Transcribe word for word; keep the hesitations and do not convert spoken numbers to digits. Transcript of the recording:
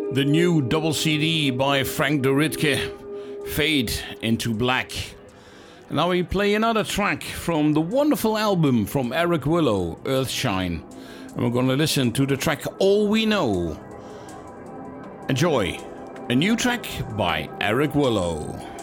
The new double C D by Frank de Ritke, Fade into Black. And now we play another track from the wonderful album from Eric Willow, Earthshine. And we're gonna listen to the track All We Know. Enjoy. A new track by Eric Willow.